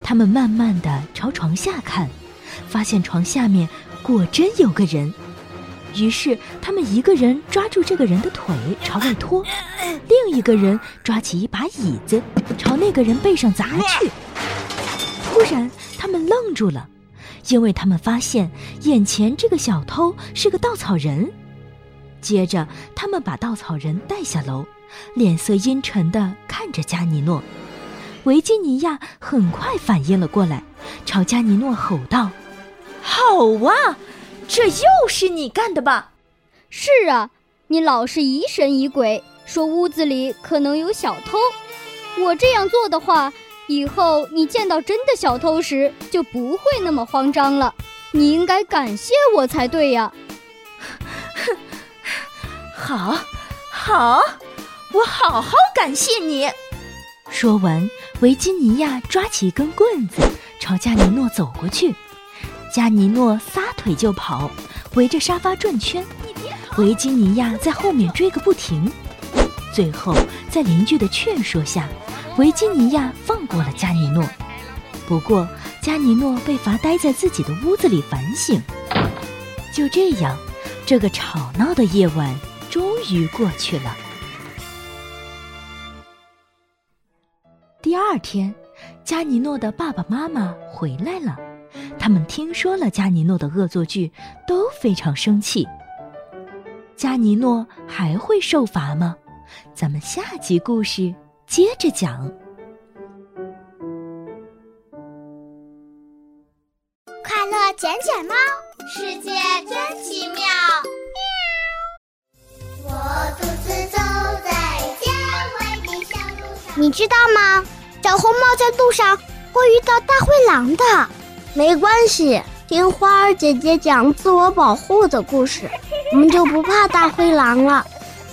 他们慢慢地朝床下看，发现床下面果真有个人。于是他们一个人抓住这个人的腿朝外拖，另一个人抓起一把椅子朝那个人背上砸去。突然他们愣住了，因为他们发现眼前这个小偷是个稻草人。接着他们把稻草人带下楼，脸色阴沉地看着加尼诺。维吉尼亚很快反应了过来，朝加尼诺吼道：好啊，这又是你干的吧？ 是啊，你老是疑神疑鬼，说屋子里可能有小偷。我这样做的话，以后你见到真的小偷时就不会那么慌张了。你应该感谢我才对呀。 好，我好好感谢你。说完，维吉尼亚抓起一根棍子朝加尼诺走过去。加尼诺撒腿就跑，围着沙发转圈，维吉尼亚在后面追个不停。最后在邻居的劝说下，维吉尼亚放过了加尼诺。不过加尼诺被罚待在自己的屋子里反省。就这样，这个吵闹的夜晚终于过去了。第二天，加尼诺的爸爸妈妈回来了，他们听说了加尼诺的恶作剧，都非常生气。加尼诺还会受罚吗？咱们下集故事接着讲。 快乐捡捡猫，世界真奇妙。我独自走在郊外的小路上。你知道吗？小红帽在路上会遇到大灰狼的。没关系，听花儿姐姐讲自我保护的故事，我们就不怕大灰狼了。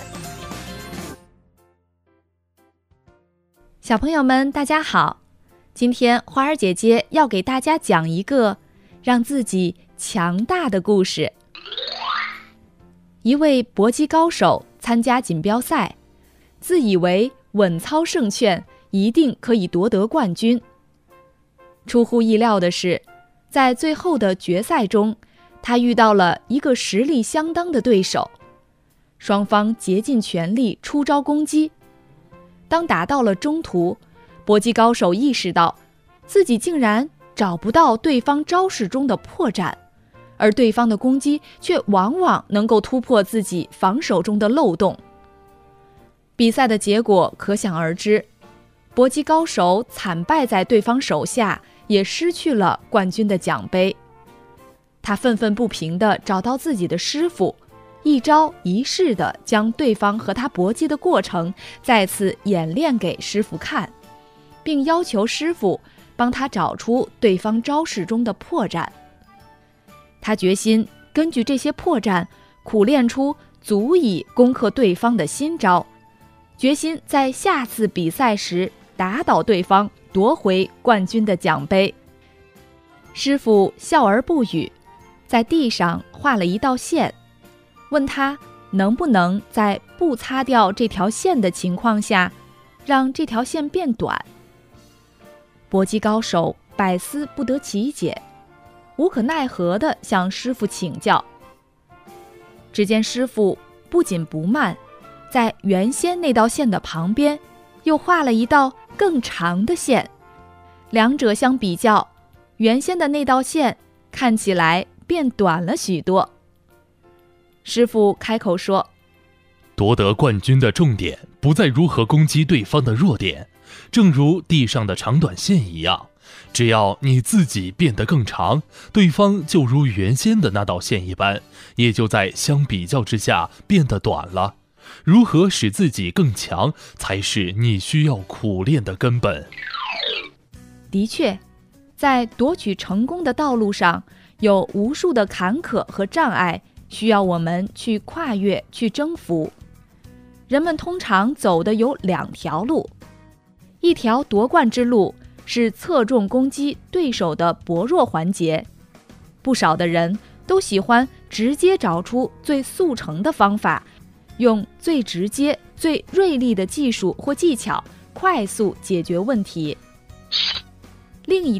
小朋友们大家好，今天花儿姐姐要给大家讲一个让自己强大的故事。一位搏击高手参加锦标赛，自以为稳操胜券，一定可以夺得冠军。出乎意料的是，在最后的决赛中，他遇到了一个实力相当的对手，双方竭尽全力出招攻击。当打到了中途，搏击高手意识到自己竟然找不到对方招式中的破绽，而对方的攻击却往往能够突破自己防守中的漏洞。比赛的结果可想而知，搏击高手惨败在对方手下，也失去了冠军的奖杯。他愤愤不平地找到自己的师傅，一招一式地将对方和他搏击的过程再次演练给师傅看，并要求师傅帮他找出对方招式中的破绽。他决心根据这些破绽苦练出足以攻克对方的新招，决心在下次比赛时打倒对方，夺回冠军的奖杯。师傅笑而不语，在地上画了一道线，问他能不能在不擦掉这条线的情况下，让这条线变短。搏击高手百思不得其解，无可奈何地向师傅请教。只见师傅不紧不慢，在原先那道线的旁边又画了一道更长的线，两者相比较，原先的那道线看起来变短了许多。师傅开口说： 夺得冠军的重点不在如何攻击对方的弱点，正如地上的长短线一样，只要你自己变得更长，对方就如原先的那道线一般，也就在相比较之下变得短了。如何使自己更强，才是你需要苦练的根本。 的确，在夺取成功的道路上，有无数的坎坷和障碍需要我们去跨越、去征服。人们通常走的有两条路，一条夺冠之路是侧重攻击对手的薄弱环节，不少的人都喜欢直接找出最速成的方法，用最直接、最锐利的技术或技巧快速解决问题。另一